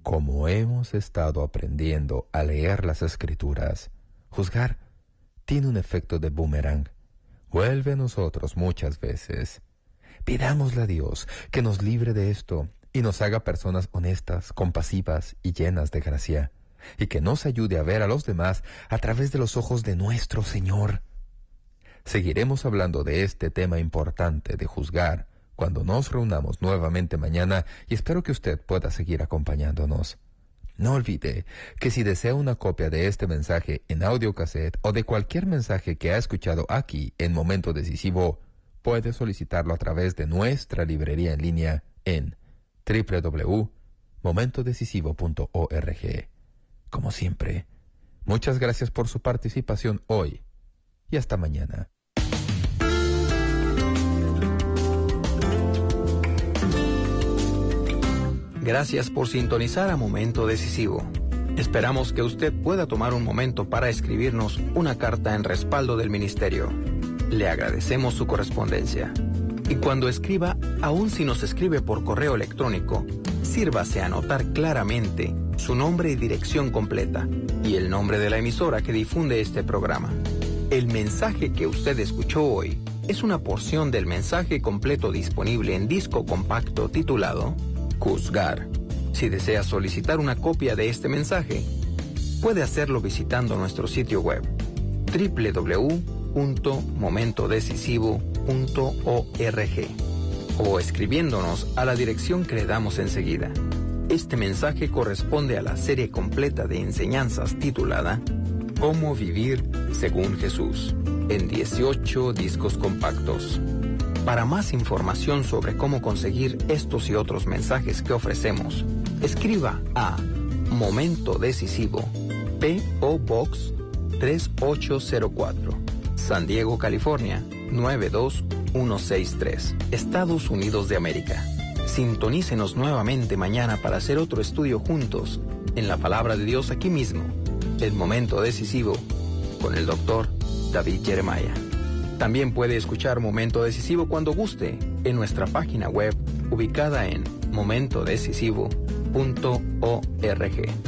Como hemos estado aprendiendo a leer las Escrituras, juzgar tiene un efecto de boomerang. Vuelve a nosotros muchas veces. Pidámosle a Dios que nos libre de esto y nos haga personas honestas, compasivas y llenas de gracia, y que nos ayude a ver a los demás a través de los ojos de nuestro Señor. Seguiremos hablando de este tema importante de juzgar cuando nos reunamos nuevamente mañana, y espero que usted pueda seguir acompañándonos. No olvide que si desea una copia de este mensaje en audiocassette o de cualquier mensaje que ha escuchado aquí en Momento Decisivo, puede solicitarlo a través de nuestra librería en línea en www.momentodecisivo.org. Como siempre, muchas gracias por su participación hoy y hasta mañana. Gracias por sintonizar a Momento Decisivo. Esperamos que usted pueda tomar un momento para escribirnos una carta en respaldo del ministerio. Le agradecemos su correspondencia. Y cuando escriba, aun si nos escribe por correo electrónico, sírvase a anotar claramente su nombre y dirección completa y el nombre de la emisora que difunde este programa. El mensaje que usted escuchó hoy es una porción del mensaje completo disponible en disco compacto titulado Juzgar. Si desea solicitar una copia de este mensaje, puede hacerlo visitando nuestro sitio web www.momentodecisivo.org o escribiéndonos a la dirección que le damos enseguida. Este mensaje corresponde a la serie completa de enseñanzas titulada Cómo vivir según Jesús, en 18 discos compactos. Para más información sobre cómo conseguir estos y otros mensajes que ofrecemos, escriba a Momento Decisivo, P.O. Box 3804, San Diego, California 92163, Estados Unidos de América. Sintonícenos nuevamente mañana para hacer otro estudio juntos en la Palabra de Dios aquí mismo, El Momento Decisivo, con el Dr. David Jeremiah. También puede escuchar Momento Decisivo cuando guste en nuestra página web ubicada en momentodecisivo.org.